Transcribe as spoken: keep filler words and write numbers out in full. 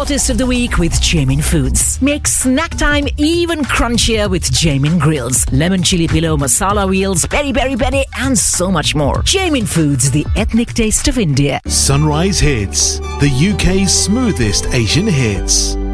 hottest of the week with Jamin Foods. Make snack time even crunchier with Jamin Grills, lemon chili pillow, masala wheels, peri peri peri, and so much more. Jamin Foods, the ethnic taste of India. Sunrise Hits, the U K's smoothest Asian hits.